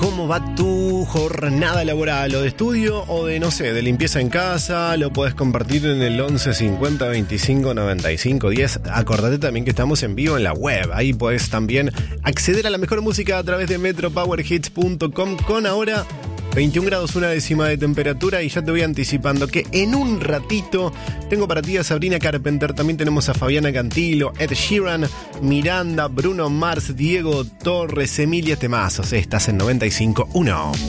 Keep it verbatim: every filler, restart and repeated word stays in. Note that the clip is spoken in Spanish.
cómo va tu jornada laboral, o de estudio, o de, no sé, de limpieza en casa. Lo podés compartir en el once cincuenta veinticinco noventa y cinco diez. Acordate también que estamos en vivo en la web. Ahí podés también acceder a la mejor música a través de metro power hits punto com, con ahora veintiún grados una décima de temperatura. Y ya te voy anticipando que en un ratito tengo para ti a Sabrina Carpenter. También tenemos a Fabiana Cantilo, Ed Sheeran, Miranda, Bruno Mars, Diego Torres, Emilia Temazos. Estás en noventa y cinco punto uno.